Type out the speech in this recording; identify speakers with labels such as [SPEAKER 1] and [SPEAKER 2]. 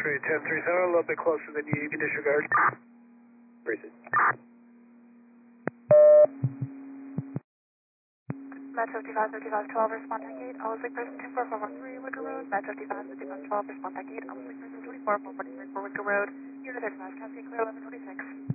[SPEAKER 1] X-ray 1037, a little bit closer than you can disregard.
[SPEAKER 2] Appreciate it.
[SPEAKER 3] Met 55-55-12, respond tech 8, Ellswick person 24413 Wicker Road, Met 55-55-12, respond tech 8, Ellswick person 24 443 Wicker Road, Unit 35, Cascade Clear 1126.